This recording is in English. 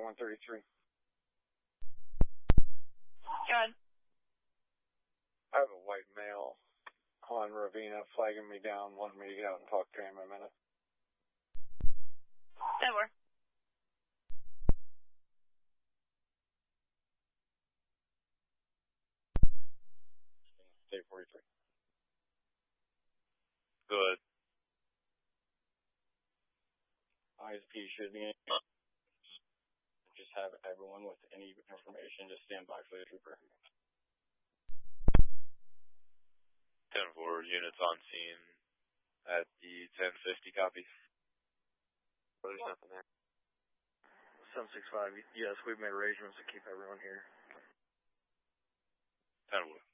133. Go ahead. I have a white male on Ravina flagging me down, wanting me to get out and talk to him in a minute. That works. Day 43. Good. ISP should be in. Just have everyone with any information just stand by for the trooper. 10-4 units on scene at the 1050 copy. There's nothing there. 765, yes, we've made arrangements to keep everyone here. 10-4.